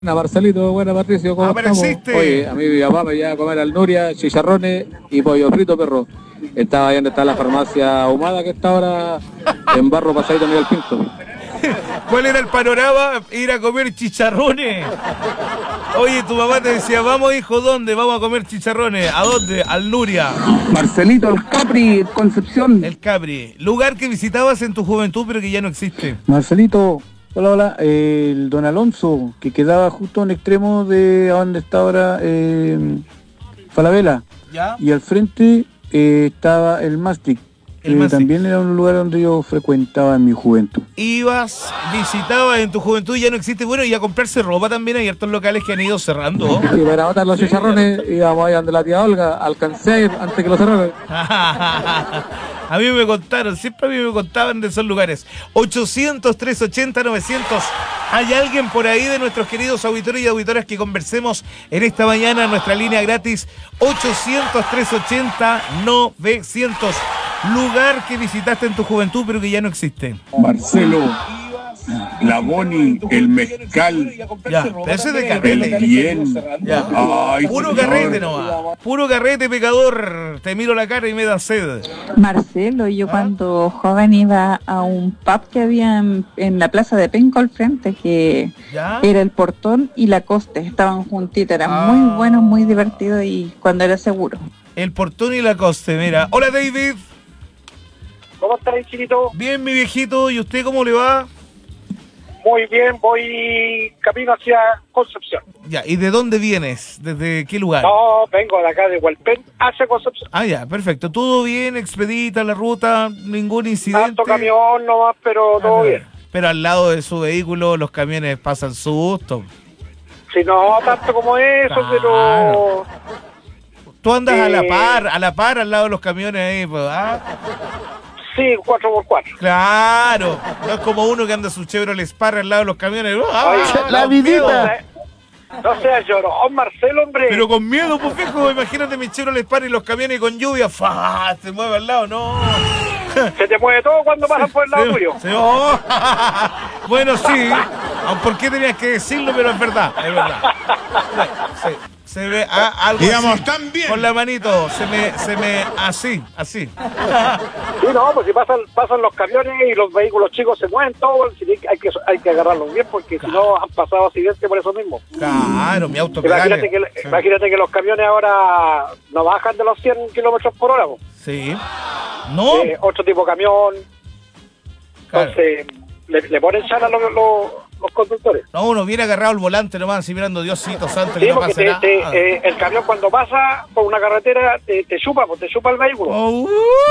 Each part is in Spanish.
Buena Marcelito, buena Patricio, ¿cómo estamos? Apareciste. Oye, a mí mi papá me lleva a comer al Nuria, chicharrones y pollo frito, perro. Estaba ahí donde está la farmacia Ahumada, que está ahora en Barro Pasadito Miguel Pinto. ¿Cuál era el panorama? Ir a comer chicharrones. Oye, tu mamá te decía, vamos hijo, ¿dónde? Vamos a comer chicharrones. ¿A dónde? Al Nuria. Marcelito, el Capri, Concepción. El Capri. Lugar que visitabas en tu juventud pero que ya no existe. Marcelito, hola, el Don Alonso, que quedaba justo en extremo de donde está ahora Falabella. ¿Ya? Y al frente estaba el Mastic. El Mastic. También era un lugar donde yo frecuentaba en mi juventud. Ibas, visitabas en tu juventud y ya no existe. Bueno, y a comprarse ropa también. Hay hartos locales que han ido cerrando. Y para matar los chicharrones íbamos ahí donde la tía Olga, alcancé a ir antes que lo cerraran. A mí me contaron, siempre a mí me contaban de esos lugares. 800-380-900. ¿Hay alguien por ahí de nuestros queridos auditores y auditoras que conversemos en esta mañana en nuestra línea gratis? 800-380-900. Lugar que visitaste en tu juventud pero que ya no existe. Marcelo, la Boni, el mezcal, Ya, pero ese es de el carrete. bien. Ya. Ay, Puro señor. carrete nomás. Puro carrete, pecador. Te miro la cara y me da sed. Marcelo, yo cuando joven iba a un pub que había en la plaza de Penco al frente, que ¿Ya? era el Portón y la Coste, estaban juntitos, era muy bueno, muy divertido y cuando era seguro. El Portón y la Coste, mira. Hola, David. ¿Cómo estás, chiquito? Bien, mi viejito. ¿Y usted cómo le va? Muy bien, voy camino hacia Concepción. Ya, ¿y de dónde vienes? ¿Desde qué lugar? No, vengo de acá de Hualpén hacia Concepción. Ah, ya, perfecto. ¿Todo bien? ¿Expedita la ruta? ¿Ningún incidente? Tanto camión nomás, pero todo bien. Pero al lado de su vehículo los camiones pasan susto. Si no, tanto como eso, Claro. pero... Tú andas a la par al lado de los camiones ahí, pues, ¿ah? Sí, 4x4. Claro, no es como uno que anda su Chevrolet Spark al lado de los camiones. ¡Ah! Oye, la Con vidita. miedo. No seas llorón, Marcelo, hombre. Pero con miedo, pues viejo, imagínate mi Chevrolet Spark y los camiones con lluvia, ¡fa! Se mueve al lado, no. Se te mueve todo cuando pasas por el lado tuyo. Oh. Bueno, sí. ¿Por qué tenías que decirlo? Pero es verdad, es verdad. Sí. Se ve algo Digamos, así, tan bien. con la manito, se me, así. Sí, no, pues si pasan los camiones y los vehículos chicos se mueven todos, hay que agarrarlos bien porque si no han pasado accidentes por eso mismo. Claro, mi auto Imagínate que los camiones ahora no bajan de los 100 kilómetros por hora. Sí. No. Otro tipo de camión. Claro. Entonces, le ponen chala a los conductores. No, uno viene agarrado al volante nomás, así mirando Diosito santo que Sí, no porque pase nada. el camión cuando pasa por una carretera te chupa, pues te chupa el vehículo. Oh,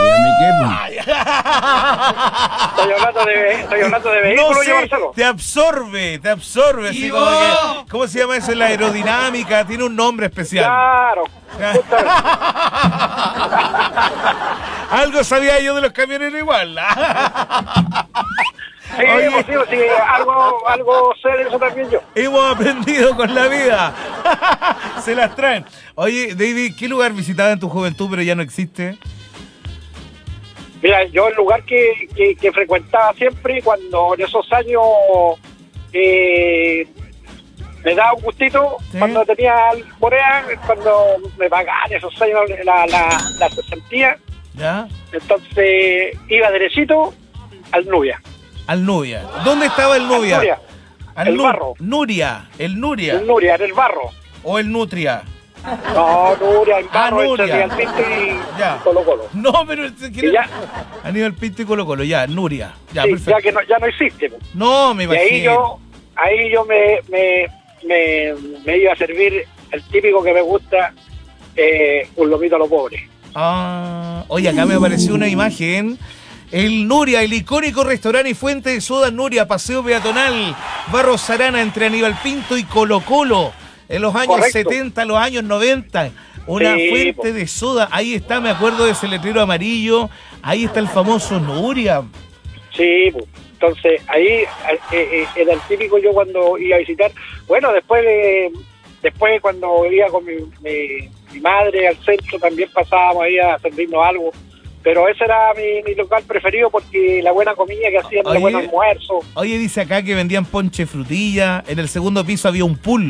Estoy hablando de vehículos, no y sé, Marcelo. te absorbe. Así como que, ¿cómo se llama eso? La aerodinámica, tiene un nombre especial. Claro. Justamente. Algo sabía yo de los camioneros igual. Sí, Oye. pues sí, algo sé de eso también yo. Hemos aprendido con la vida. Se las traen. Oye, David, ¿qué lugar visitabas en tu juventud pero ya no existe? Mira, yo el lugar que frecuentaba siempre cuando en esos años me daba un gustito, ¿Sí? cuando tenía Corea, cuando me pagaban esos años la cesantía, ¿Ya? entonces iba derechito al Nubia. Al Nubia. ¿Dónde estaba el Nubia? Nubia. El Barro. Nuria. El Nuria. El Nuria, en el Barro. O el Nutria. No, Nuria, el Barro, Nuria. entre Real Pinto y Ya. Colo Colo. No, pero Y ya, Aníbal Pinto y Colo Colo, ya, Nuria. Ya, sí, perfecto. ya que ya no existe. Pues. No, me Y imagino. ahí yo me iba a servir el típico que me gusta, un lomito a los pobres. Ah, oye, acá me apareció una imagen. El Nuria, el icónico restaurante y fuente de soda Nuria, paseo peatonal, Barros Arana entre Aníbal Pinto y Colo Colo, en los años Correcto. 70, los años 90. Una Sí, fuente de soda, ahí está, me acuerdo de ese letrero amarillo, ahí está el famoso Nuria. Sí, pues. Entonces ahí era el típico yo cuando iba a visitar. Bueno, después cuando iba con mi madre al centro también pasábamos ahí a servirnos algo Pero ese era mi local preferido porque la buena comida que hacían, el buen almuerzo. Oye, dice acá que vendían ponche frutilla. En el segundo piso había un pool.